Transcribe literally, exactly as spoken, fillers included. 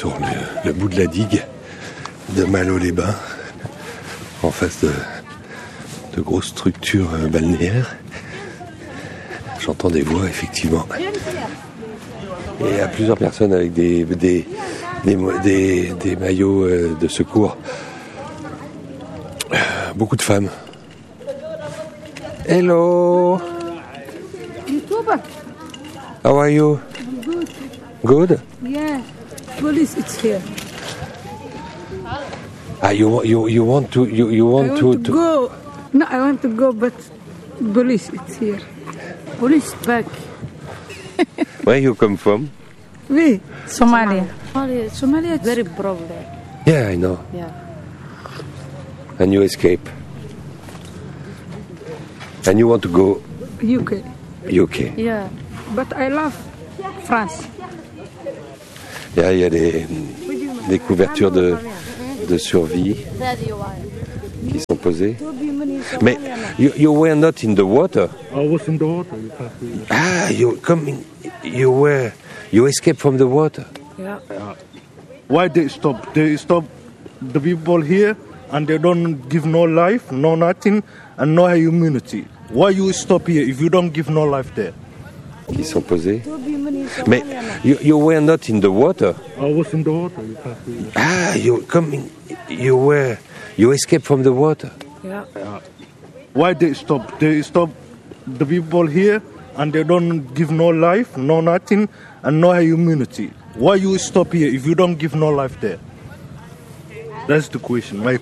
sur le, le bout de la digue de Malo-les-Bains, en face de, de grosses structures balnéaires. J'entends des voix, effectivement. Et il y a plusieurs personnes avec des, des, des, des, des maillots de secours. Beaucoup de femmes. Hello! How are you? Good. Good? Yeah. Police, it's here. Ah, you you you want to you you want, I want to, to, to go. No, I want to go, but police, it's here. Police back. Where you come from? We. Somalia. Somalia. Somalia. It's Very problem. Yeah, I know. Yeah. And you escape. And you want to go U K. U K. Yeah. But I love France. Yeah, il y a des, des couvertures de, de survie qui sont posées. Mais you, you were not in the water. I was in the water. You can't see it. Ah, you coming? You were you escaped from the water. Yeah. Why they stop? They stop the people here and they don't give no life, no nothing, and no immunity. Why you stop here if you don't give no life there? Qui sont posées. Mais you, you were not in the water. I was in the water. You can't see it. Ah, you coming? You were you escaped from the water. Yeah. Why they stop? They stop the people here and they don't give no life, no nothing, and no immunity. Why you stop here if you don't give no life there? That's the question. My